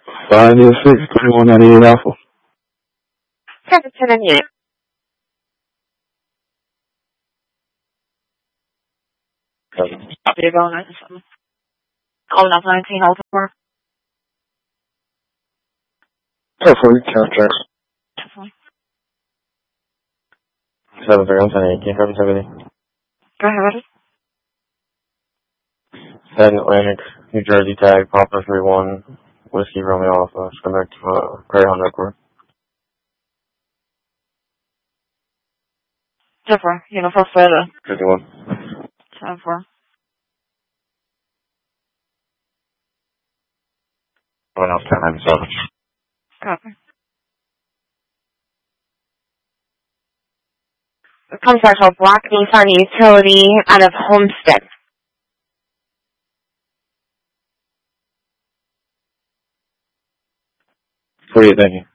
506-3198 Alpha. Traffic 10 unit. Copy of 097. Call 19 Alpha. 10-4, contracts. 731-10-8, can you copy 70? Go ahead, ready? 10 Atlantic, New Jersey tag, Papa 31, Whiskey Romeo Alpha, Skymark, Prairie Honda Accord. 10-4, Uniform Further. 51. 10-4. Someone else 1097. Copy. Contact of Black Nissan Utility out of Homestead. 48, thank you.